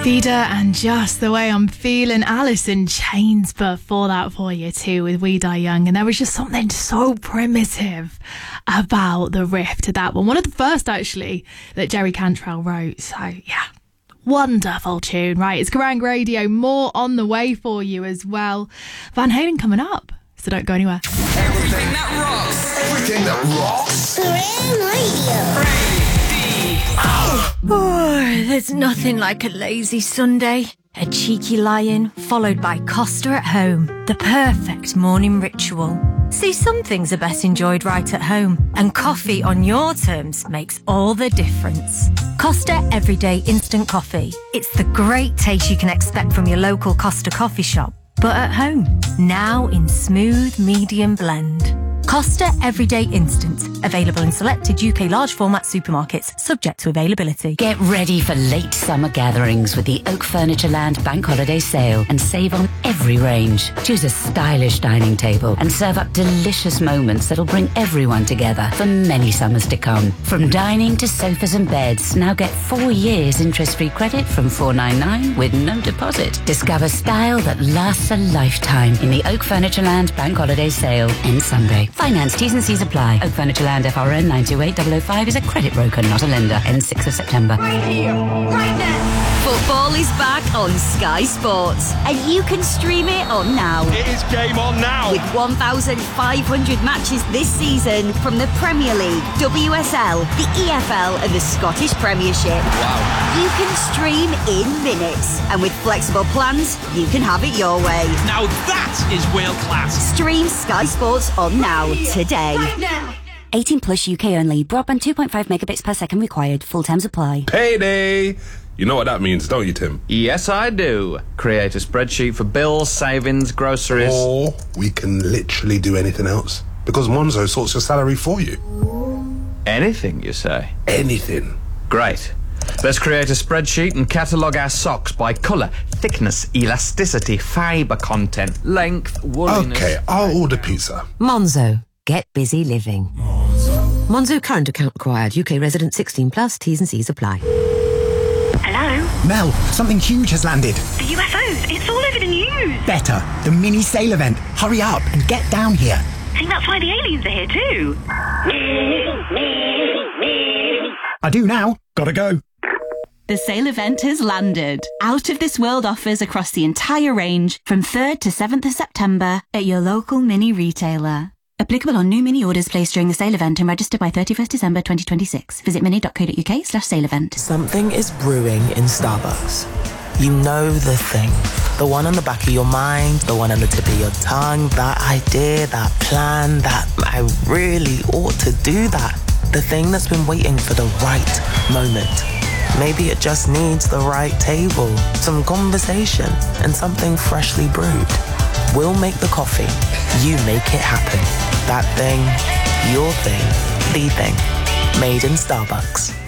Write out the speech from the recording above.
Vida and Just the Way I'm Feeling. Alice in Chains before that for you too with We Die Young. And there was just something so primitive about the riff to that one. One of the first actually that Jerry Cantrell wrote. So yeah, wonderful tune, right? It's Kerrang Radio. More on the way for you as well. Van Halen coming up, so don't go anywhere. Everything that rocks. Everything that rocks. Kerrang Radio. Oh, there's nothing like a lazy Sunday. A cheeky lie-in, followed by Costa at home. The perfect morning ritual. See, some things are best enjoyed right at home, and coffee on your terms makes all the difference. Costa Everyday Instant Coffee. It's the great taste you can expect from your local Costa coffee shop, but at home. Now in smooth medium blend. Costa Everyday Instant. Available in selected UK large format supermarkets, subject to availability. Get ready for late summer gatherings with the Oak Furniture Land Bank Holiday Sale and save on every range. Choose a stylish dining table and serve up delicious moments that'll bring everyone together for many summers to come. From dining to sofas and beds, now get 4 years interest-free credit from $499 with no deposit. Discover style that lasts a lifetime in the Oak Furniture Land Bank Holiday Sale. Ends Sunday. Finance T's and C's apply. Oak Furniture Land FRN 928005 is a credit broker, not a lender. Ends 6th of September. Right here, right now. Football is back on Sky Sports, and you can stream it on now. It is game on now. With 1,500 matches this season from the Premier League, WSL, the EFL and the Scottish Premiership. Wow. You can stream in minutes, and with flexible plans, you can have it your way. Now that is world class. Stream Sky Sports on now, today. Right now. 18 plus UK only. Broadband 2.5 megabits per second required. Full terms apply. Payday! You know what that means, don't you, Tim? Yes, I do. Create a spreadsheet for bills, savings, groceries. Or we can literally do anything else. Because Monzo sorts your salary for you. Anything, you say? Anything. Great. Let's create a spreadsheet and catalogue our socks by colour, thickness, elasticity, fibre content, length, wooliness. Okay, I'll order pizza. Monzo. Get busy living. Monzo current account required. UK resident 16 plus. T's and C's apply. Hello? Mel, something huge has landed. The UFOs. It's all over the news. Better. The mini sale event. Hurry up and get down here. I think that's why the aliens are here too. I do now. Gotta go. The sale event has landed. Out of this world offers across the entire range from 3rd to 7th of September at your local mini retailer. Applicable on new mini orders placed during the sale event and registered by 31st December 2026. Visit mini.co.uk/sale event. Something is brewing in Starbucks. You know the thing. The one on the back of your mind, the one on the tip of your tongue, that idea, that plan, that I really ought to do that. The thing that's been waiting for the right moment. Maybe it just needs the right table, some conversation, and something freshly brewed. We'll make the coffee. You make it happen. That thing, your thing, the thing. Made in Starbucks.